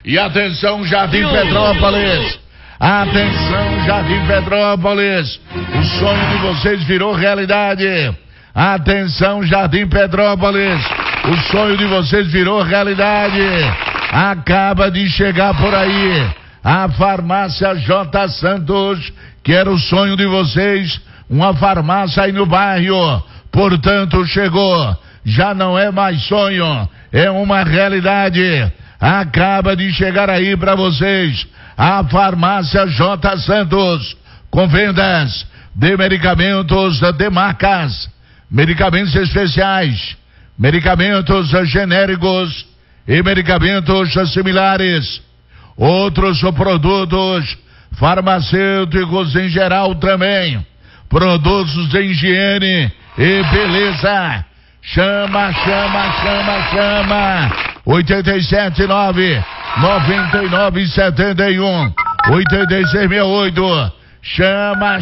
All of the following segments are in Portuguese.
E atenção, Jardim Petrópolis. Atenção, Jardim Petrópolis. O sonho de vocês virou realidade. Atenção, Jardim Petrópolis. O sonho de vocês virou realidade. Acaba de chegar por aí a farmácia J. Santos, que era o sonho de vocês, uma farmácia aí no bairro. Portanto, chegou. Já não é mais sonho, é uma realidade. Acaba de chegar aí para vocês a farmácia J. Santos, com vendas de medicamentos de marcas, medicamentos especiais, medicamentos genéricos e medicamentos similares. Outros produtos farmacêuticos em geral também. Produtos de higiene e beleza. Chama. 879 9971 8668. Chama.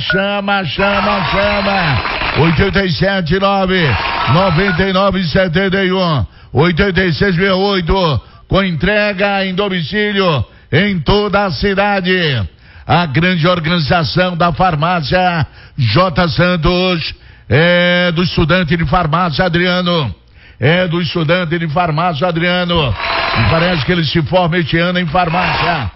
879 9971 8668. Com entrega em domicílio em toda a cidade. A grande organização da farmácia J. Santos é do estudante de farmácia Adriano. Me parece que ele se forma este ano em farmácia.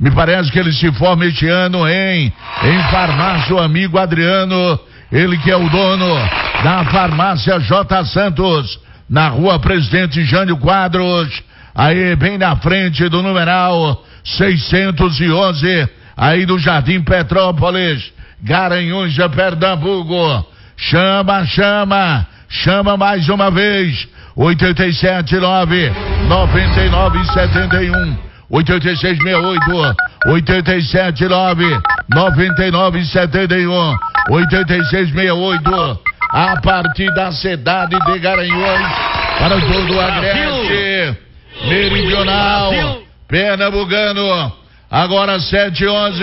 Em farmácia, o amigo Adriano. Ele que é o dono da farmácia J. Santos, na rua Presidente Jânio Quadros, aí bem na frente do numeral 611, aí do Jardim Petrópolis, Garanhuns, Pernambuco. Chama mais uma vez. 879 9971 8668 879 9971 8668. A partir da cidade de Garanhuns para todo o Agreste Meridional Pernambucano. Agora 7h11,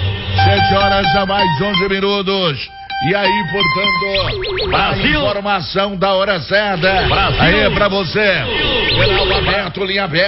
7 horas a mais 11 minutos. E aí, portanto, Brasil. A informação da hora certa. Brasil. Aí é pra você. Canal aberto,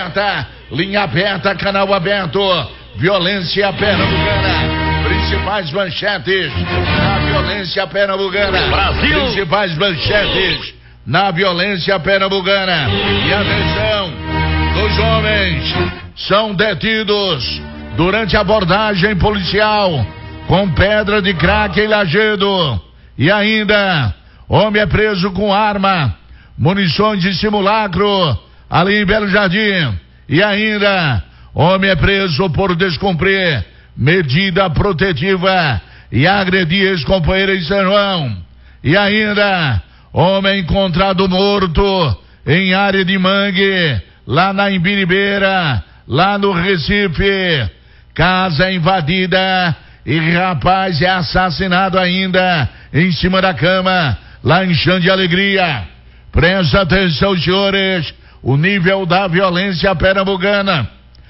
linha aberta, canal aberto. Violência pernambucana. Principais manchetes na violência pernambucana. Brasil. Principais manchetes na violência pernambucana. E atenção, 2 homens são detidos durante abordagem policial com pedra de crack em Lajedo. E ainda, homem é preso com arma, munições de simulacro ali em Belo Jardim. E ainda, homem é preso por descumprir medida protetiva e agredir ex-companheiro em São João. E ainda, homem encontrado morto em área de mangue, lá na Imbiribeira, lá no Recife. Casa invadida e rapaz é assassinado ainda em cima da cama, lá em Chão de Alegria. Presta atenção, senhores, o nível da violência pernambucana.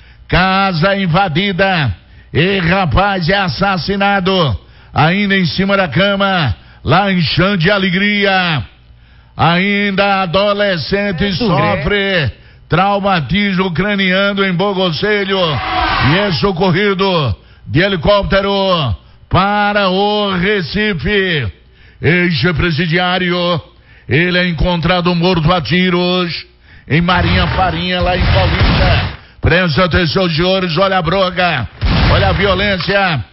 Casa invadida e rapaz é assassinado ainda em cima da cama, lá em Chão de Alegria. Ainda adolescente sofre traumatismo craniano em Bogocelho e é socorrido de helicóptero para o Recife. Ex-presidiário, ele é encontrado morto a tiros em Marinha Farinha, lá em Paulista. Presta atenção, senhores, olha a bronca, olha a violência.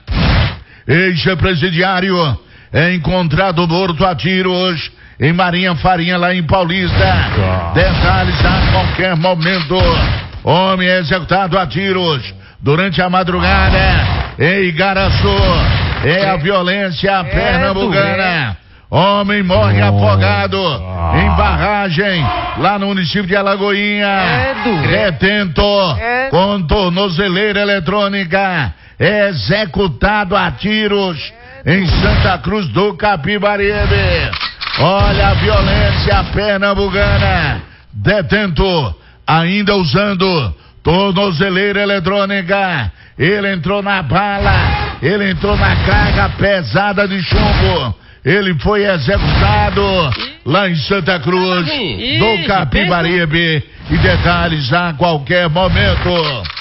Ex-presidiário é encontrado morto a tiros em Marinha Farinha, lá em Paulista. Detalhes a qualquer momento. Homem é executado a tiros durante a madrugada em Igaraçu. É a violência pernambucana. Homem morre afogado em barragem lá no município de Alagoinha. Retento com tornozeleira eletrônica é executado a tiros em Santa Cruz do Capibaribe. Olha a violência pernambucana. Detento ainda usando tornozeleira eletrônica. Ele entrou na bala, ele entrou na carga pesada de chumbo. Ele foi executado lá em Santa Cruz do Capibaribe. E detalhes a qualquer momento.